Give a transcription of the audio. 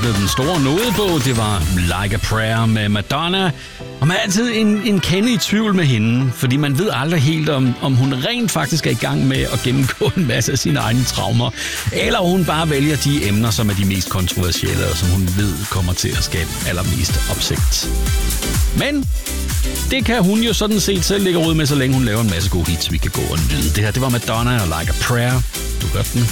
blevet den store nådebog. Det var Like a Prayer med Madonna. Og man er altid en kende i tvivl med hende, fordi man ved aldrig helt, om hun rent faktisk er i gang med at gennemgå en masse af sine egne traumer, eller hun bare vælger de emner, som er de mest kontroversielle, og som hun ved kommer til at skabe allermest opsigt. Men det kan hun jo sådan set selv lægge råd med, så længe hun laver en masse gode hits, vi kan gå og nyde. Det her, det var Madonna og Like a Prayer. Du hørte den